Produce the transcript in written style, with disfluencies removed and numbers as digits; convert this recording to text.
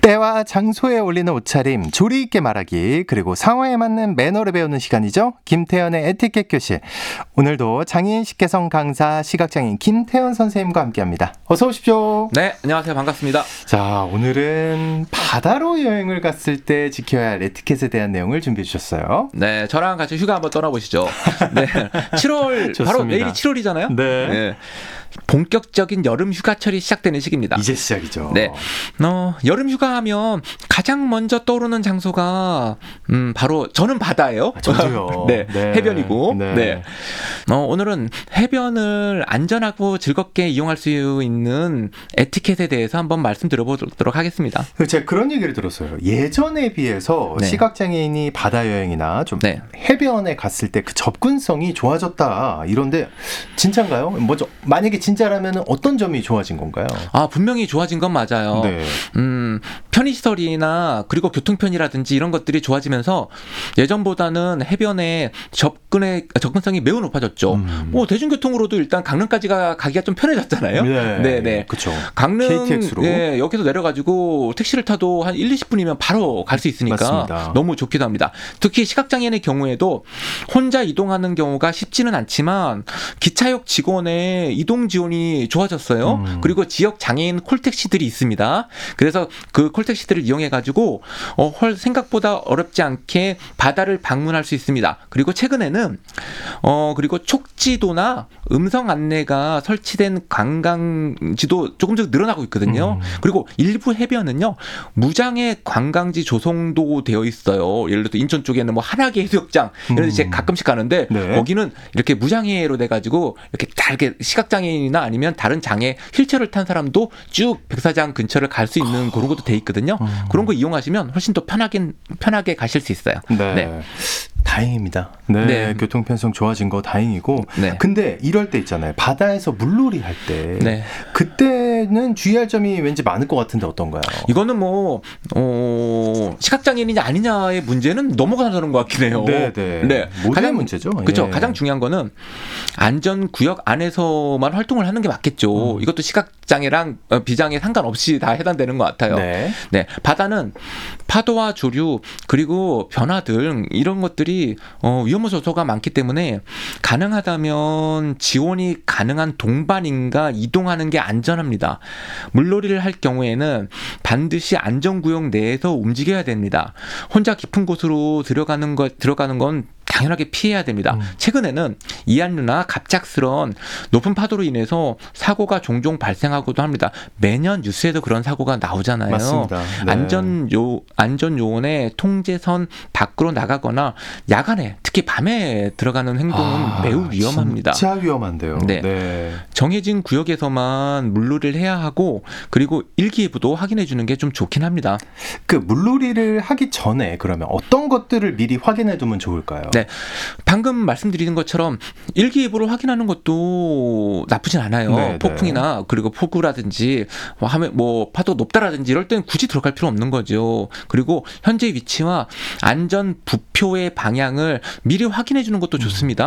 때와 장소에 어울리는 옷차림, 조리 있게 말하기, 그리고 상황에 맞는 매너를 배우는 시간이죠. 김태현의 에티켓 교실. 오늘도 장애인 식개성 강사 시각장애인 김태현 선생님과 함께합니다. 어서 오십시오. 네, 안녕하세요. 반갑습니다. 자, 오늘은 바다로 여행을 갔을 때 지켜야 할 에티켓에 대한 내용을 준비해 주셨어요. 네, 저랑 같이 휴가 한번 떠나보시죠. 네, 7월 좋습니다. 바로 내일이 7월이잖아요. 네. 네. 본격적인 여름 휴가철이 시작되는 시기입니다. 이제 시작이죠. 네, 여름 휴가하면 가장 먼저 떠오르는 장소가 바로 저는 바다예요. 저도요. 네, 네. 해변이고. 네. 네. 오늘은 해변을 안전하고 즐겁게 이용할 수 있는 에티켓에 대해서 한번 말씀드려보도록 하겠습니다. 제가 그런 얘기를 들었어요. 예전에 비해서 네. 시각장애인이 바다 여행이나 좀 네. 해변에 갔을 때 그 접근성이 좋아졌다. 이런데 진짜인가요? 먼저 만약에 진짜라면 어떤 점이 좋아진 건가요? 아, 분명히 좋아진 건 맞아요. 네. 편의시설이나 그리고 교통편이라든지 이런 것들이 좋아지면서 예전보다는 해변에 접근성이 매우 높아졌죠. 뭐 대중교통으로도 일단 강릉까지가 가기가 좀 편해졌잖아요. 네. 그렇죠. 강릉 KTX로. 예, 여기서 내려가지고 택시를 타도 한 1-20분이면 바로 갈 수 있으니까 맞습니다. 너무 좋기도 합니다. 특히 시각장애인의 경우에도 혼자 이동하는 경우가 쉽지는 않지만 기차역 직원의 이동 지원이 좋아졌어요. 그리고 지역 장애인 콜택시들이 있습니다. 그래서 그 콜택시들을 이용해가지고 생각보다 어렵지 않게 바다를 방문할 수 있습니다. 그리고 최근에는 그리고 촉지도나 음성 안내가 설치된 관광지도 조금씩 늘어나고 있거든요. 그리고 일부 해변은요 무장애 관광지 조성도 되어 있어요. 예를 들어서 인천 쪽에는 뭐 한화계 해수욕장 이런 데 제가 가끔씩 가는데 네. 거기는 이렇게 무장애로 돼가지고 이렇게 다 이렇게 시각장애인이나 아니면 다른 장애 휠체어를 탄 사람도 쭉 백사장 근처를 갈 수 있는 그런 것도 돼 있거든요. 그런 거 이용하시면 훨씬 더 편하게 가실 수 있어요. 네. 다행입니다. 네. 교통 편성 좋아진 거 다행이고. 네. 근데 이럴 때 있잖아요. 바다에서 물놀이 할 때. 네. 그때는 주의할 점이 왠지 많을 것 같은데 어떤가요? 이거는 뭐 시각장애인이냐 아니냐의 문제는 넘어가는 것 같긴 해요. 네. 모든 문제죠. 그렇죠. 예. 가장 중요한 거는 안전구역 안에서만 활동을 하는 게 맞겠죠. 이것도 시각장애랑 비장애 상관없이 다 해당되는 것 같아요. 네. 바다는 파도와 조류 그리고 변화 등 이런 것들이 위험 요소가 많기 때문에 가능하다면 지원이 가능한 동반인과 이동하는 게 안전합니다. 물놀이를 할 경우에는 반드시 안전구역 내에서 움직여야 됩니다. 혼자 깊은 곳으로 들어가는 건 당연하게 피해야 됩니다. 최근에는 이한류나 갑작스런 높은 파도로 인해서 사고가 종종 발생하기도 합니다. 매년 뉴스에도 그런 사고가 나오잖아요. 맞습니다. 네. 안전 요원의 통제선 밖으로 나가거나 야간에 특히 밤에 들어가는 행동은 매우 위험합니다. 진짜 위험한데요. 네. 정해진 구역에서만 물놀이를 해야 하고 그리고 일기예보도 확인해 주는 게 좀 좋긴 합니다. 그 물놀이를 하기 전에 그러면 어떤 것들을 미리 확인해 두면 좋을까요? 네. 방금 말씀드리는 것처럼 일기예보를 확인하는 것도 나쁘진 않아요. 네. 폭풍이나 그리고 폭우라든지 파도 높다라든지 이럴 때는 굳이 들어갈 필요 없는 거죠. 그리고 현재 위치와 안전 부표의 방향을 미리 확인해 주는 것도 좋습니다.